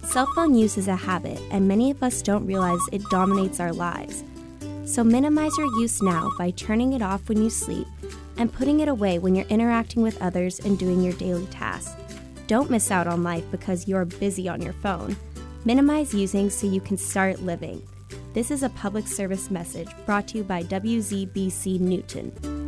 Cell phone use is a habit, and many of us don't realize it dominates our lives. So minimize your use now by turning it off when you sleep and putting it away when you're interacting with others and doing your daily tasks. Don't miss out on life because you're busy on your phone. Minimize using so you can start living. This is a public service message brought to you by WZBC Newton.